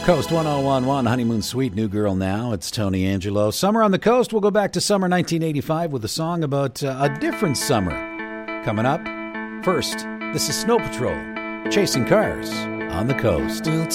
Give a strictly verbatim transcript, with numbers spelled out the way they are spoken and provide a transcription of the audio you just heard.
Coast one oh one one, Honeymoon Suite, New Girl Now. It's Tony Angelo. Summer on the Coast. We'll go back to summer nineteen eighty-five with a song about uh, a different summer. Coming up, first, this is Snow Patrol, Chasing Cars on the Coast.